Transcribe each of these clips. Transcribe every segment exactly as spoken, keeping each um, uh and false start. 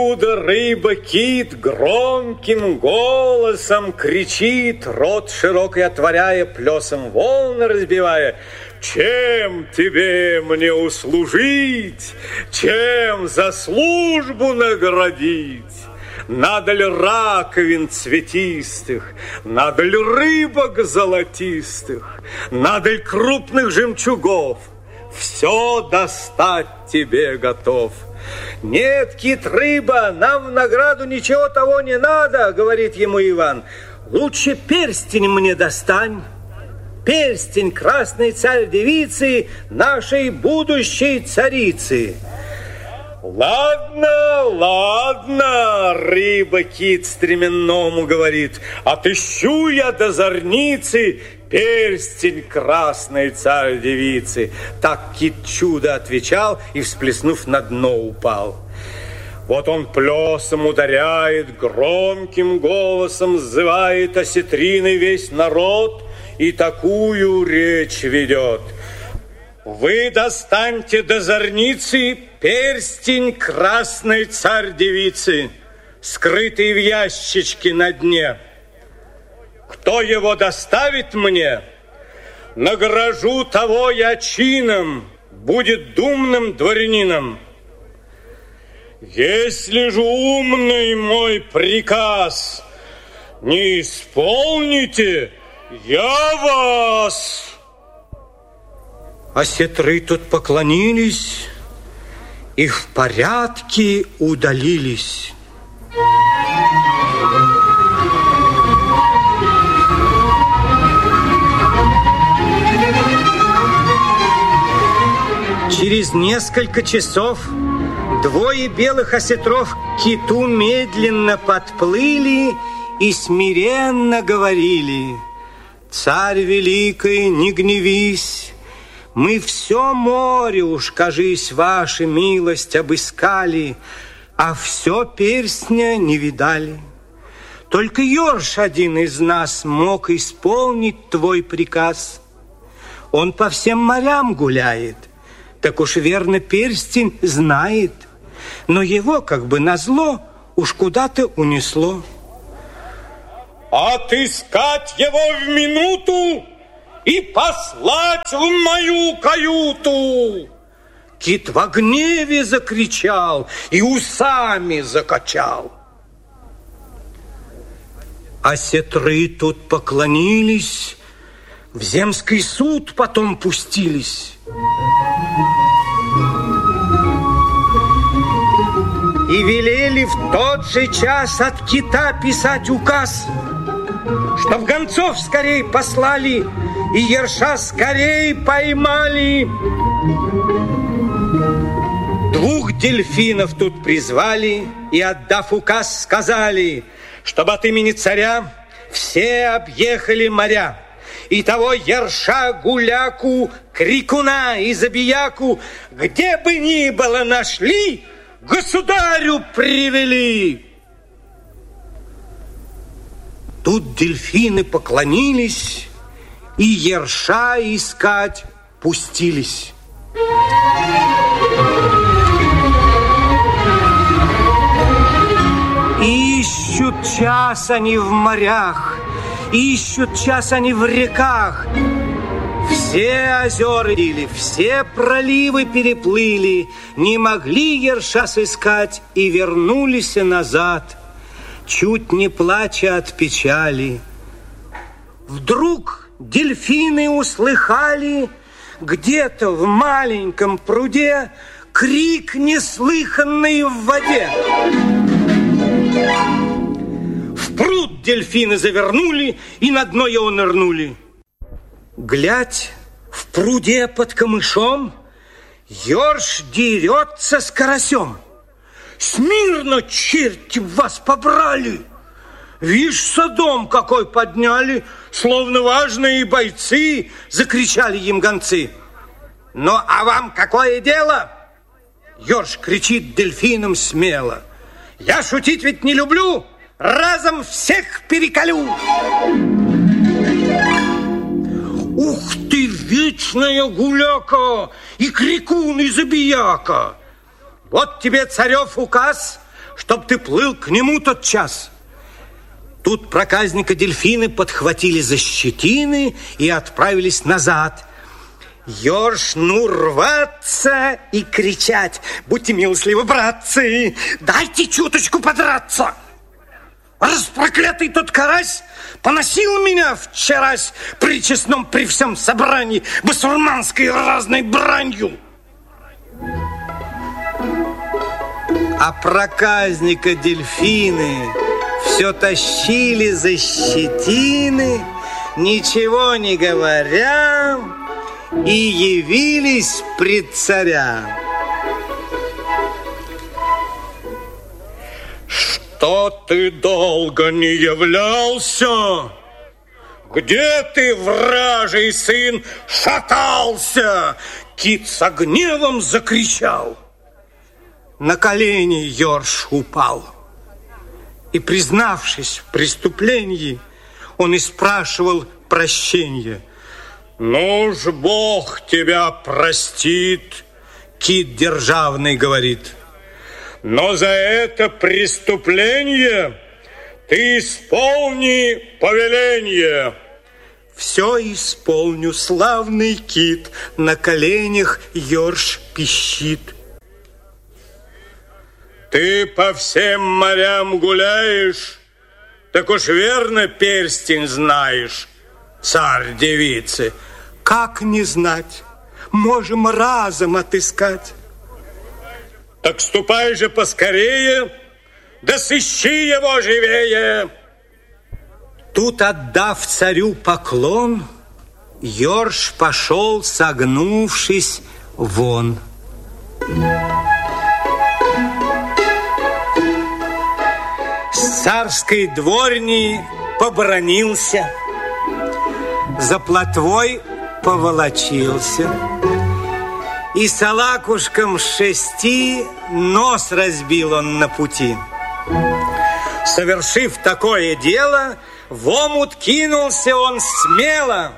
Рыба-кит громким голосом кричит, рот широкий отворяя, плесом волны разбивая: чем тебе мне услужить, чем за службу наградить? Надо ли раковин цветистых, надо ли рыбок золотистых, надо ли крупных жемчугов? Все достать тебе готов. Нет, кит-рыба, нам в награду ничего того не надо, говорит ему Иван. Лучше перстень мне достань. Перстень красной царь-девицы, нашей будущей царицы. Ладно, ладно, рыба-кит стременному говорит, отыщу я до зорницы перстень красной царь-девицы. Так кит чудо отвечал и, всплеснув, на дно упал. Вот он плесом ударяет, громким голосом сзывает осетрины весь народ и такую речь ведет: вы достаньте до зорницы перстень красной царь-девицы, скрытый в ящичке на дне. Кто его доставит мне, награжу того я чином, будет думным дворянином. Если же умный мой приказ не исполните, я вас... Осетры тут поклонились и в порядке удалились. Через несколько часов двое белых осетров к киту медленно подплыли и смиренно говорили: царь великий, не гневись, мы все море уж, кажись, ваша милость обыскали, а все перстня не видали. Только Ёрш один из нас мог исполнить твой приказ. Он по всем морям гуляет, так уж верно перстень знает, но его, как бы назло, уж куда-то унесло. Отыскать его в минуту и послать в мою каюту! Кит в гневе закричал и усами закачал. Осетры тут поклонились, в земский суд потом пустились. И велели в тот же час от кита писать указ, чтоб гонцов скорей послали и Ерша скорей поймали. Двух дельфинов тут призвали и, отдав указ, сказали, чтобы от имени царя все объехали моря. И того Ерша, гуляку, крикуна и забияку, где бы ни было нашли, государю привели. Тут дельфины поклонились и Ерша искать пустились. Ищут час они в морях, ищут час они в реках. Все озера или все проливы переплыли, не могли Ерша сыскать и вернулись назад, чуть не плача от печали. Вдруг дельфины услыхали где-то в маленьком пруде крик, неслыханный в воде. В пруд дельфины завернули и на дно его нырнули. Глядь, в пруде под камышом Ёрш дерется с карасем. Смирно, черти вас побрали! Вишь, садом какой подняли, словно важные бойцы, закричали им гонцы. Ну, а вам какое дело? Ёрш кричит дельфинам смело. Я шутить ведь не люблю, разом всех переколю. Ух ты, вечная гуляка, и крикун, и забияка! Вот тебе царев указ, чтоб ты плыл к нему тот час. Тут проказника дельфины подхватили за щетины и отправились назад. Ёрш, ну, рваться и кричать: будьте милостливы, братцы, дайте чуточку подраться. Распроклятый тот карась поносил меня вчерась при честном, при всем собрании басурманской разной бранью. А проказника дельфины все тащили за щетины, ничего не говоря, и явились пред царя. Что ты долго не являлся? Где ты, вражий сын, шатался? Кит с гневом закричал. На колени Ёрш упал. И, признавшись в преступлении, он и спрашивал прощения. Ну ж, Бог тебя простит, Кит державный говорит. Но за это преступление ты исполни повеление. Все исполню, славный Кит, на коленях Ёрш пищит. Ты по всем морям гуляешь, так уж верно перстень знаешь, царь девицы. Как не знать? Можем разом отыскать. Так ступай же поскорее, да сыщи его живее. Тут, отдав царю поклон, Ёрш пошел, согнувшись, вон. С царской дворни побранился, за плотвой поволочился, и салакушком шести нос разбил он на пути. Совершив такое дело, в омут кинулся он смело,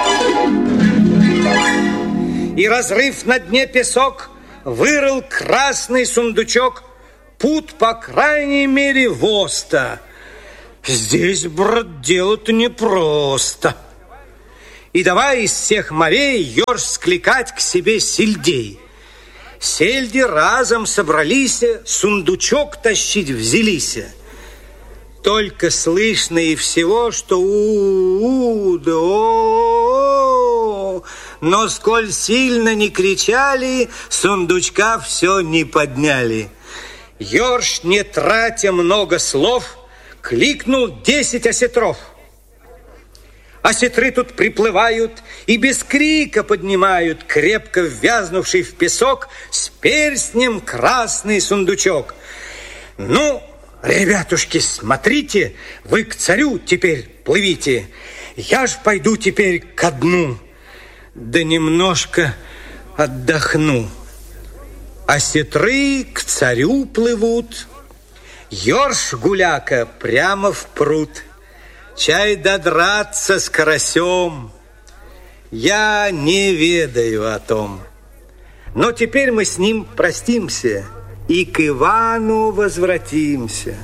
и, разрыв на дне песок, вырыл красный сундучок, пуд, по крайней мере, воста. Здесь, брат, дело-то непросто. И давай из всех морей Ёрш скликать к себе сельдей. Сельди разом собрались, сундучок тащить взялись. Только слышно и всего, что у-у, да о-о-о, но сколь сильно не кричали, сундучка все не подняли. Ёрш, не тратя много слов, кликнул десять осетров. Осетры тут приплывают и без крика поднимают крепко ввязнувший в песок с перстнем красный сундучок. Ну, ребятушки, смотрите, вы к царю теперь плывите. Я ж пойду теперь ко дну, да немножко отдохну. Осетры к царю плывут, Ёрш, гуляка, прямо в пруд. Чай додраться с карасем, я не ведаю о том. Но теперь мы с ним простимся и к Ивану возвратимся.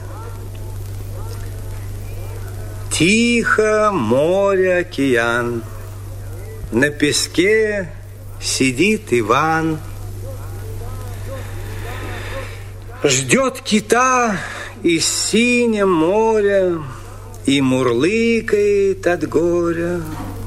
Тихо море, океан, на песке сидит Иван. Ждет кита из синего моря и мурлыкает от горя.